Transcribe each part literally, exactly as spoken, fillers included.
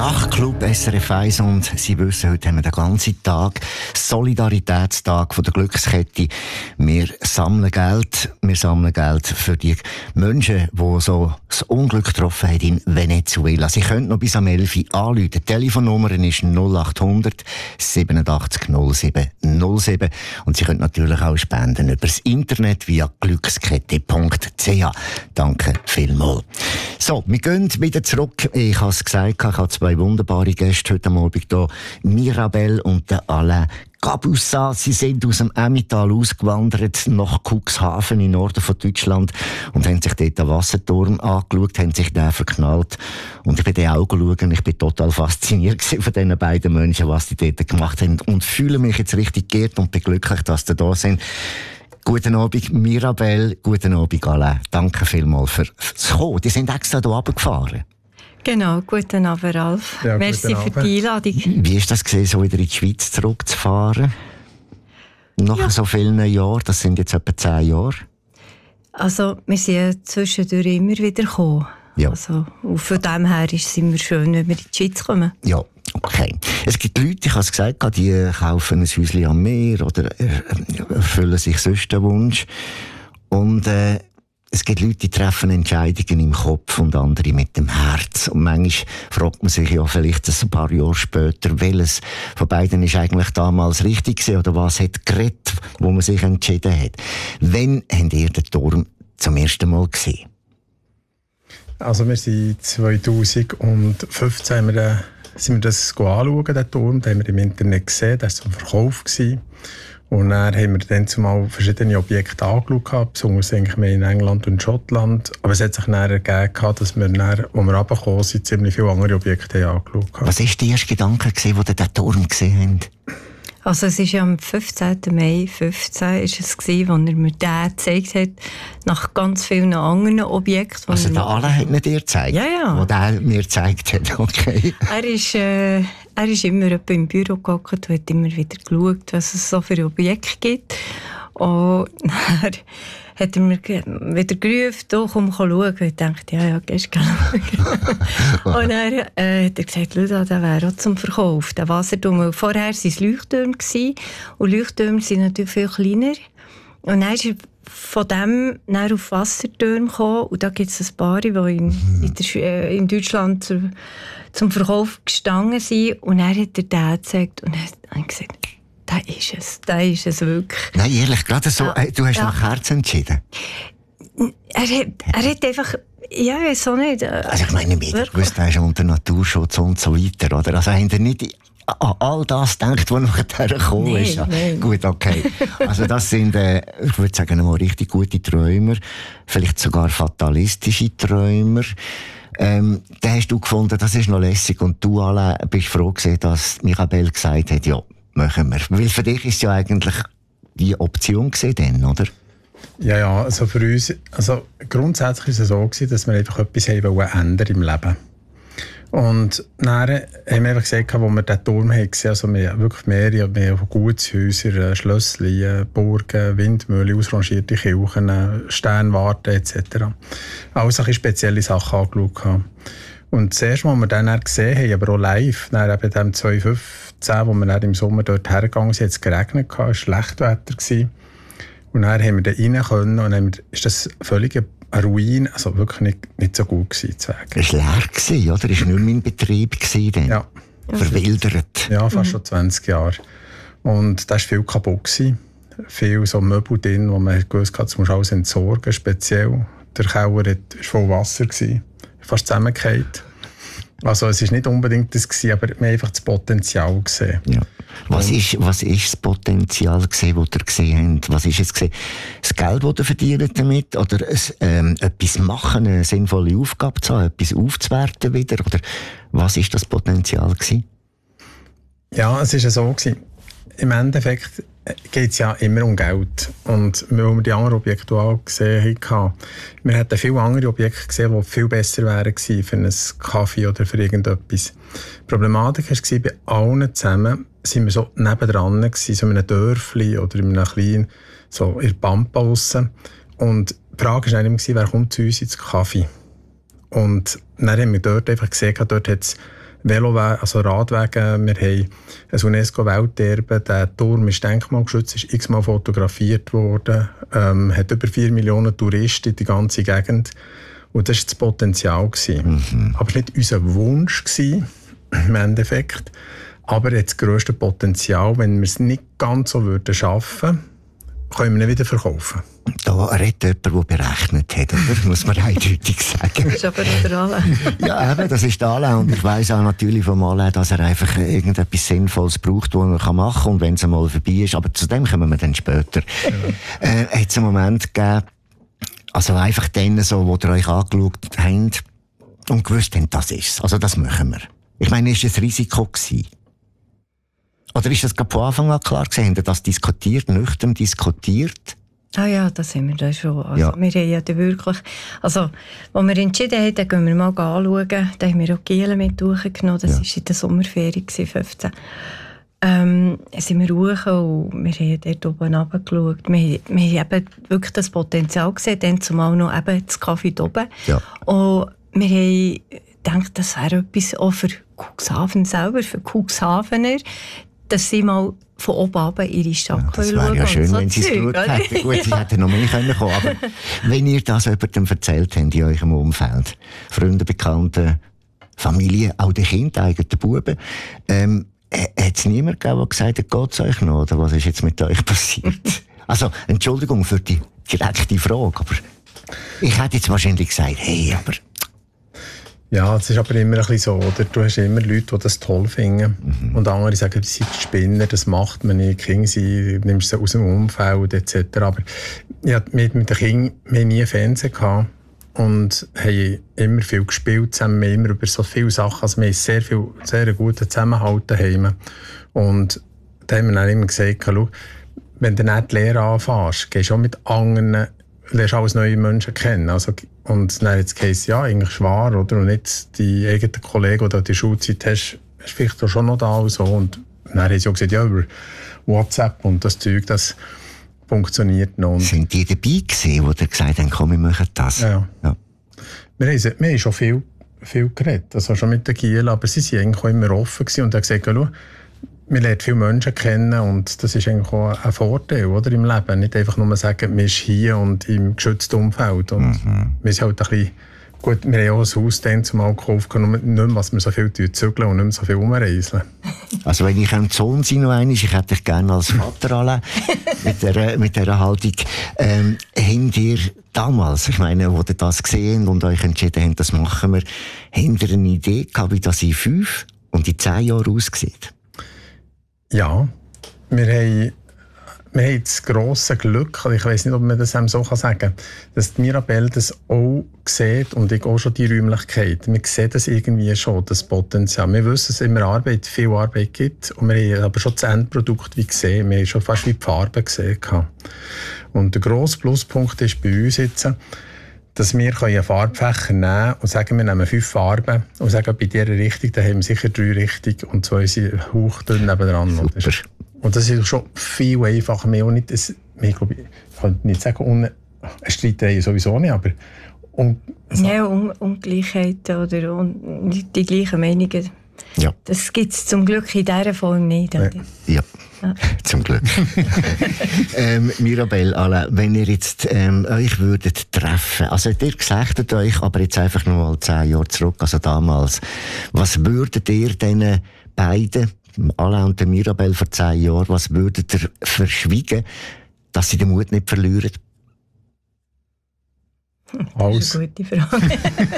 Nachtclub S R F eins und Sie wissen, heute haben wir den ganzen Tag Solidaritätstag von der Glückskette. Wir sammeln Geld, wir sammeln Geld für die Menschen, die so das Unglück getroffen haben in Venezuela. Sie können noch bis am elf Uhr anrufen. Die Telefonnummer ist null acht hundert siebenundachtzig null sieben null sieben und Sie können natürlich auch spenden über das Internet via glückskette punkt c h. Danke vielmals. So, wir gehen wieder zurück. Ich habe es gesagt, ich habe zwei wunderbare Gäste heute Abend hier. Mirabelle und der Alain Cabussa. Sie sind aus dem Emmental ausgewandert nach Cuxhaven im Norden von Deutschland und haben sich dort den Wasserturm angeschaut, haben sich den verknallt. Und ich bin den auch schauen. Ich bin total fasziniert von diesen beiden Menschen, was die dort gemacht haben. Und fühle mich jetzt richtig geehrt und bin glücklich, dass sie da sind. Guten Abend, Mirabelle. Guten Abend, Alain. Danke vielmals fürs Kommen. Die sind extra hier runtergefahren. Genau, guten Abend, Ralf. Ja, merci für die Einladung. Wie ist das gewesen, so wieder in die Schweiz zurückzufahren? Nach ja. so vielen Jahren, das sind jetzt etwa zehn Jahre. Also, wir sind ja zwischendurch immer wieder gekommen. Ja. Also, und von dem her ist es immer schön, wenn wir in die Schweiz kommen. Ja, okay. Es gibt Leute, ich habe es gesagt, die kaufen ein Häuschen am Meer oder erfüllen sich sonst einen Wunsch. Und äh, es gibt Leute, die treffen Entscheidungen im Kopf und andere mit dem Herz. Und manchmal fragt man sich ja vielleicht ein paar Jahre später, welches von beiden ist eigentlich damals richtig gewesen oder was hat geredet, wo man sich entschieden hat. Wann habt ihr den Turm zum ersten Mal gesehen? Also wir sind zweitausendfünfzehn haben wir, sind wir das anschauen, den Turm. Den haben wir im Internet gesehen, der war zum Verkauf gewesen. Und dann haben wir dann zumal verschiedene Objekte angeschaut, besonders eigentlich mehr in England und Schottland. Aber es hat sich dann ergeben, dass wir dann, als wir runtergekommen sind, ziemlich viele andere Objekte angeschaut haben. Was war der erste Gedanke, als ihr den Turm gesehen habt? Also es war am fünfzehnten Mai fünfzehn ist es gewesen, als er mir den gezeigt hat, nach ganz vielen anderen Objekten. Also der Alain hat nicht dir gezeigt? Ja, ja. Wo der mir gezeigt hat, okay. Er ist, äh, er ist immer im Büro gehockt und hat immer wieder geschaut, was es so für Objekte gibt. Und dann hat er mir wieder gerufen, «Du, komm schauen.» Und ich dachte, ja, ja, gehst du schauen. Und dann äh, hat er gesagt, «Luda, der wäre auch zum Verkauf, der Wasserturm.» Weil vorher waren es Leuchttürme und Leuchttürme sind natürlich viel kleiner. Und dann ist er von dem dann auf Wasserturm gekommen und da gibt es ein paar, die in, in, der, äh, in Deutschland zu, zum Verkauf gestanden sind. Und dann hat er den gezeigt und hat gesagt, da ist es, da ist es wirklich. Nein, ehrlich, gerade so, ja. Du hast ja. nach Herz entschieden. Er hat, er hat einfach, ja, ich weiß auch nicht. Also ich meine, wir wussten, er ist unter Naturschutz und so weiter, oder? Also haben Sie nicht an all das gedacht, was nachher gekommen nein, ist? Ja. Nein. Gut, okay. Also das sind, äh, ich würde sagen, mal richtig gute Träumer, vielleicht sogar fatalistische Träumer. Ähm, da hast du gefunden, das ist noch lässig und du alle bist froh gewesen, dass Mirabelle gesagt hat, ja, machen wir. Weil für dich ist ja eigentlich die Option gewesen, oder? Ja, ja, also für uns, also grundsätzlich war es so gewesen, dass wir einfach etwas haben wollen ändern im Leben. Und dann haben wir einfach gesagt, als wir diesen Turm haben gesehen, also wir haben wirklich mehrere, wir haben Gutshäuser, Schlösschen, Burgen, Windmühlen, ausrangierte Kirchen, Sternwarte et cetera. Alles ein spezielle Sachen angeschaut. Und das erste Mal, als wir dann, dann gesehen haben, aber auch live, dann eben dem zweitausendfünfzehn, wo wir dann im Sommer dort hergegangen sind, hat es geregnet, es war Schlechtwetter. Und dann haben wir da rein können und dann ist das völlig eine Ruine, also wirklich nicht, nicht so gut gewesen. Es war leer gewesen, oder? Es war nicht mehr in Betrieb gewesen, ja. Verwildert. Ja, fast mhm. schon zwanzig Jahre. Und da war viel kaputt gewesen. Viel so Möbel drin, wo man gewusst hat, das muss alles entsorgen, speziell. Der Keller war voll Wasser gewesen. Fast zusammengefallen. Also es war nicht unbedingt das gewesen, aber wir haben einfach das Potenzial gesehen. Ja. Was ist, was ist das Potenzial gewesen, das ihr gesehen habt? Was ist es gewesen? Das Geld, das ihr verdient damit? Oder es, ähm, etwas machen, eine sinnvolle Aufgabe zu haben, etwas aufzuwerten wieder? Oder was ist das Potenzial gewesen? Ja, es war ja so gewesen. Im Endeffekt geht es ja immer um Geld. Und weil wir die anderen Objekte auch gesehen haben, wir hätten viele andere Objekte gesehen, die viel besser wären gewesen für einen Kaffee oder für irgendetwas. Die Problematik war, bei allen zusammen sind wir so nebendran gewesen, so in einem Dörfli oder in einem kleinen, so in der Pampa draussen. Und die Frage war immer, wer kommt zu uns ins Kaffee? Und dann haben wir dort einfach gesehen, dort hat es Velowege, also Radwege, wir haben ein UNESCO-Welterbe, der Turm ist denkmalgeschützt, ist x-mal fotografiert worden, ähm, hat über vier Millionen Touristen in die ganze Gegend. Und das war das Potenzial. Mhm. Aber es war nicht unser Wunsch gewesen, im Endeffekt. Aber jetzt das grösste Potenzial, wenn wir es nicht ganz so würden schaffen, können wir ihn wieder verkaufen. Da redet jemand, der berechnet hat, oder? Muss man eindeutig sagen. Das ist aber nicht der Alain. Ja, eben, das ist der Alain. Und ich weiss auch natürlich vom Alain, dass er einfach irgendetwas Sinnvolles braucht, was er machen kann, und wenn es einmal vorbei ist. Aber zu dem kommen wir dann später. Ja. Äh, hat es einen Moment gegeben, also einfach denen, so, wo ihr euch angeschaut habt und gewusst habt, das ist es. Also das machen wir. Ich meine, ist das ein Risiko gewesen? Oder ist das gerade von Anfang an klar gewesen? Habt ihr das diskutiert, nüchtern diskutiert? Ah ja, das haben wir da schon. Also ja. Wir haben ja wirklich, also, als wir entschieden haben, dann gehen wir mal anschauen, da haben wir auch Giele mit durchgenommen, das war ja. in der Sommerferien fünfzehn. Ähm, sind wir hoch und wir haben dort oben runtergeschaut. Wir, wir haben eben wirklich das Potenzial gesehen, dann zumal noch eben das Kaffee oben. Ja. Und wir haben gedacht, das wäre etwas auch für Cuxhaven selber, für Cuxhavener, dass sie mal von oben runter ihre Stadt ja, das schauen können. Das wäre ja schön, so wenn sie es geschaut hätten. Gut, sie ja. hätten noch mehr können kommen. Aber wenn ihr das jemandem erzählt habt in eurem Umfeld, Freunde, Bekannte, Familie, auch die Kinder, eigene Buben, ähm, hat es niemand gegeben, der gesagt hat, geht es euch noch? Oder was ist jetzt mit euch passiert? Also, Entschuldigung für die direkte Frage, aber ich hätte jetzt wahrscheinlich gesagt, hey, aber... Ja, es ist aber immer ein bisschen so, oder? Du hast immer Leute, die das toll finden. Mhm. Und andere sagen, sie sind Spinner, das macht man nicht. Kinder, sie nimmst sie aus dem Umfeld et cetera. Aber ja, mit, mit den Kindern, wir haben nie Fernsehen gehabt und haben immer viel gespielt zusammen, wir haben immer über so viele Sachen, also wir haben sehr viel, sehr guten Zusammenhalt daheim. Und da haben wir dann immer gesagt, schau, wenn du nicht die Lehre anfängst, gehst du auch mit anderen, lernst alles neue Menschen kennen. Also, und dann jetzt heisst ja, eigentlich wahr, oder? Und nicht die eigenen Kollegen, die du die Schulzeit hast, ist vielleicht auch schon noch da und so. Und dann haben sie auch gesagt, ja, über WhatsApp und das Zeug, das funktioniert noch. Und sind die dabei gewesen, die dir gesagt haben, komm, wir machen das? Ja. ja. Wir, haben, wir haben schon viel, viel geredet, also schon mit den Gielen, aber sie waren eigentlich auch immer offen gewesen und haben gesagt, schau, wir lernen viele Menschen kennen und das ist eigentlich auch ein Vorteil, oder, im Leben. Nicht einfach nur sagen, wir sind hier und im geschützten Umfeld. Und mhm. wir sind halt ein bisschen, gut, wir haben auch ein Haus dann zum Mal gekauft, nicht mehr, was wir so viel zügeln und nicht mehr so viel rumreisen. Also wenn ich ein Sohn sein noch einmal, ich hätte dich gerne als Vater alle mit dieser, mit dieser Haltung. Ähm, habt ihr damals, ich meine, wo ihr das gesehen und euch entschieden habt, das machen wir, habt ihr eine Idee gehabt, wie das in fünf und in zehn Jahren aussieht? Ja, wir haben, wir haben das grosse Glück, ich weiss nicht, ob man das so sagen kann, dass die Mirabelle das auch sieht und ich auch schon die Räumlichkeit. Wir sehen das irgendwie schon, das Potenzial. Wir wissen, dass es immer Arbeit, viel Arbeit gibt und wir haben aber schon das Endprodukt wie gesehen. Wir haben schon fast wie die Farbe gesehen. Und der grosse Pluspunkt ist bei uns jetzt, dass wir einen Farbfächer nehmen und sagen, wir nehmen fünf Farben und sagen, bei dieser Richtung, da haben wir sicher drei Richtige und zwei sind hauchdünn nebenan. Super. Und das ist schon viel einfacher. Wir auch nicht, das, ich, glaube, ich kann nicht sagen, eine Streiterei sowieso nicht, aber... Un, also, ja, Un Ungleichheiten oder un nicht die gleichen Meinungen. Ja. Das gibt es zum Glück in dieser Form nicht. Oder? Ja. Ja. Zum Glück. ähm, Mirabelle, Alain, wenn ihr jetzt ähm, euch würdet treffen, also ihr gesagt euch, aber jetzt einfach noch mal zehn Jahre zurück, also damals, was würdet ihr diesen beiden, Alain und der Mirabelle vor zehn Jahren, was würdet ihr verschwiegen, dass sie den Mut nicht verlieren? Das ist eine gute Frage.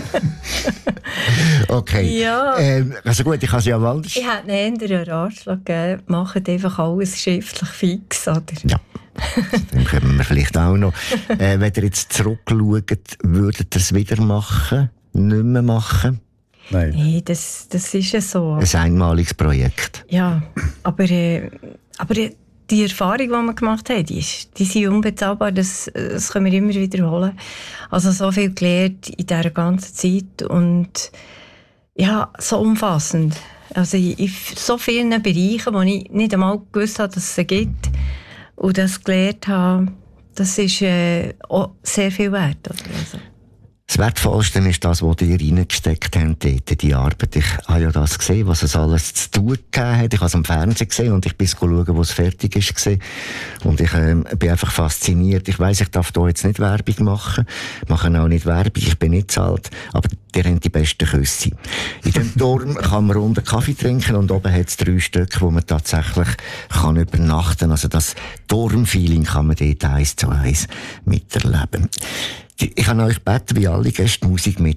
Okay. Ja. Ähm, also gut, ich kann es ja mal. Ich hätte einen anderen Ratschlag gegeben, macht einfach alles schriftlich fix, oder? Ja, dann können wir vielleicht auch noch. Äh, wenn ihr jetzt zurückschaut, würdet ihr es wieder machen? Nicht mehr machen? Nein. Nein, das, das ist ja so. Ein einmaliges Projekt. Ja, aber, äh, aber die Erfahrung, die wir gemacht haben, die, ist, die sind unbezahlbar. Das, das können wir immer wiederholen. Also so viel gelernt in dieser ganzen Zeit und ja, so umfassend. Also in so vielen Bereichen, wo ich nicht einmal gewusst habe, dass es sie gibt und das gelernt habe, das ist äh, auch sehr viel wert. Also. Das Wertvollste ist das, was ihr reingesteckt habt, dort, die Arbeit. Ich habe ja das gesehen, was es alles zu tun gegeben hat. Ich habe es am Fernsehen gesehen und ich bin schauen, wo es fertig ist. Und ich ähm, bin einfach fasziniert. Ich weiss, ich darf hier jetzt nicht Werbung machen. Ich mache auch nicht Werbung, ich bin nicht zu alt. Aber ihr habt die besten Küsse. In dem Turm kann man unten Kaffee trinken und oben hat es drei Stück, wo man tatsächlich kann übernachten kann. Also das Turmfeeling kann man dort eins zu eins miterleben. Ich habe euch gebeten, wie alle Gäste Musik mit